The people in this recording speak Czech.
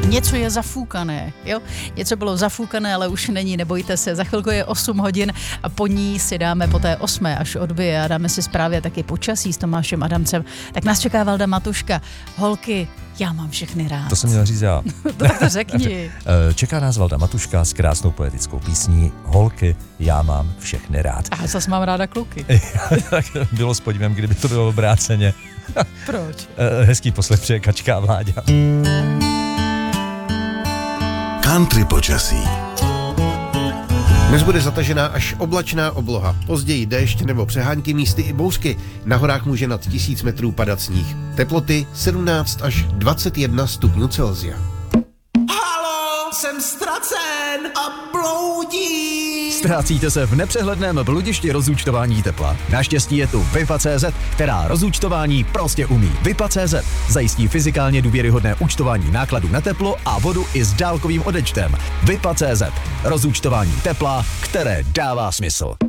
Něco je zafoukané, jo? Něco bylo zafoukané, ale už není, nebojte se. Za chvilku je 8 hodin a po ní si dáme po té 8, až odbije a dáme si zprávy taky počasí s Tomášem Adamcem. Tak nás čeká Valda Matuška. Holky, já mám všechny rád. To jsem měl říct já. Tak to řekni. Čeká nás Valda Matuška s krásnou poetickou písní Holky, já mám všechny rád. A zase mám ráda kluky. Tak bylo s podívem, kdyby to bylo obráceně. Proč? Hezký poslech přeje Kačka a Vláďa. Country počasí. Dnes bude zatažená až oblačná obloha, později déšť nebo přehánky, místy i bouřky. Na horách může nad 1000 metrů padat sníh. Teploty 17 až 21 stupňů Celsia. Halo, jsem ztracen a bloudím. Ztrácíte se v nepřehledném bludišti rozúčtování tepla. Naštěstí je tu Vipa.cz, která rozúčtování prostě umí. Vipa.cz zajistí fyzikálně důvěryhodné účtování nákladů na teplo a vodu i s dálkovým odečtem. Vipa.cz rozúčtování tepla, které dává smysl.